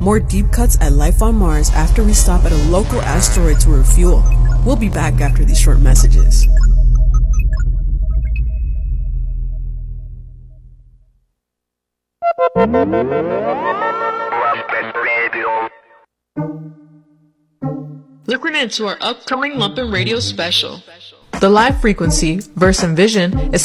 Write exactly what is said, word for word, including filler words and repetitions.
More deep cuts at Life on Mars after we stop at a local asteroid to refuel. We'll be back after these short messages. Looking into our upcoming Lumpin' Radio special. The live frequency, Verse and Vision, is